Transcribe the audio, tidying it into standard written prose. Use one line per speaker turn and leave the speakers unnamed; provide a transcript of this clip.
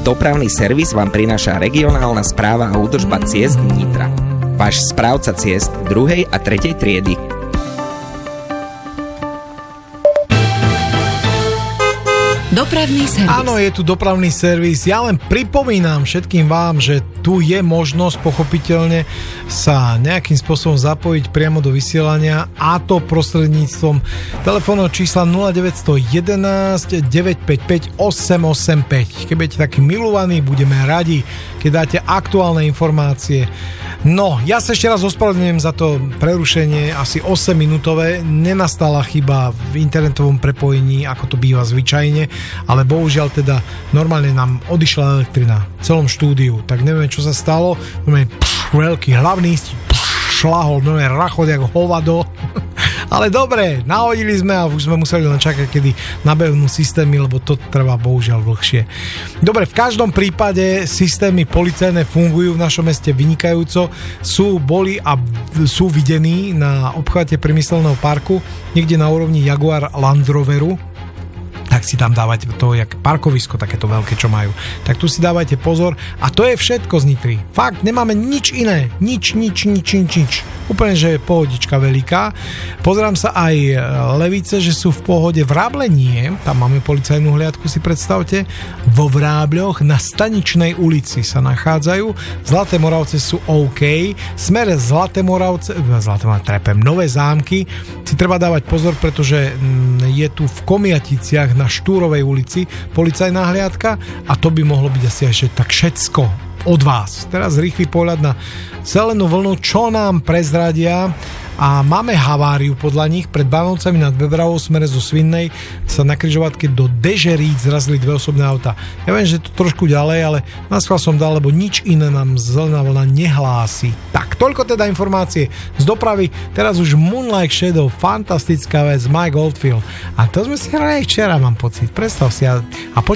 Dopravný servis vám prináša regionálna správa a údržba ciest Nitra. Váš správca ciest 2. a 3. triedy.
Dopravný servis.
Áno, je tu dopravný servis. Ja len pripomínam všetkým vám, že tu je možnosť pochopiteľne sa nejakým spôsobom zapojiť priamo do vysielania, a to prostredníctvom telefónneho čísla 0911 955 885. Keď budete takí milovaní, budeme radi, keď dáte aktuálne informácie. No, ja sa ešte raz ospravedlňujem za to prerušenie, asi 8 minútové. Nenastala chyba v internetovom prepojení, ako to býva zvyčajne, ale bohužiaľ teda normálne nám odišla elektrina v celom štúdiu, tak neviem, čo sa stalo. Veľký hlavný šlahol, rachot jak hovado. Ale dobre, nahodili sme a už sme museli len čakať, kedy nabehnú systémy, lebo to trvá bohužiaľ dlhšie. Dobre, v každom prípade systémy policajné fungujú v našom meste vynikajúco. Boli a sú videní na obchvate Priemyselného parku, niekde na úrovni Jaguar Land Roveru. Tak si tam dávajte to, jak parkovisko takéto veľké, čo majú. Tak tu si dávajte pozor. A to je všetko z Nitry. Fakt, nemáme nič iné. Nič. Úplne, že je pohodička veľká. Pozerám sa aj Levice, že sú v pohode. Vráble nie. Tam máme policajnú hliadku, si predstavte. Vo Vrábľoch na Staničnej ulici sa nachádzajú. Zlaté Moravce sú OK. Smere Nové Zámky si treba dávať pozor, pretože je tu v Komiaticiach na Štúrovej ulici policajná hliadka a to by mohlo byť asi ešte tak všetko od vás. Teraz rýchly pohľad na zelenú vlnu, čo nám prezradia. A máme haváriu podľa nich pred Bánovcami nad Bebravou smere zo Svinnej sa na križovatke do Dežeríc zrazili dve osobné auta. Ja viem, že je to trošku ďalej, ale naschvál som dal, lebo nič iné nám zelená vlna nehlási. Tak, toľko teda informácie z dopravy. Teraz už Moonlight Shadow, fantastická vec, Mike Oldfield. A to sme si hrali včera, mám pocit. Predstav si. A počuj